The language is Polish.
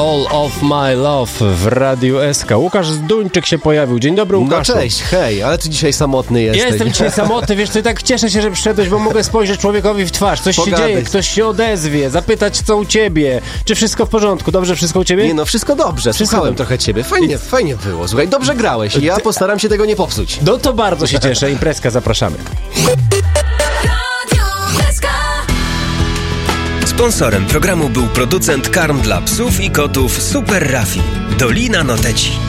All of My Love w Radiu SK. Łukasz Zduńczyk się pojawił. Dzień dobry, Łukaszu. No cześć, hej, ale ty dzisiaj samotny jesteś. Ja jestem dzisiaj samotny, wiesz co, i tak cieszę się, że przyszedłeś, bo mogę spojrzeć człowiekowi w twarz. Coś się dzieje, ktoś się odezwie, zapytać co u ciebie. Czy wszystko w porządku? Dobrze wszystko u ciebie? Nie no, wszystko dobrze, słuchałem trochę ciebie. Fajnie było, słuchaj, dobrze grałeś. Ja postaram się tego nie popsuć. No to bardzo się cieszę. Imprezka, zapraszamy. Sponsorem programu był producent karm dla psów i kotów Super Raffi, Dolina Noteci.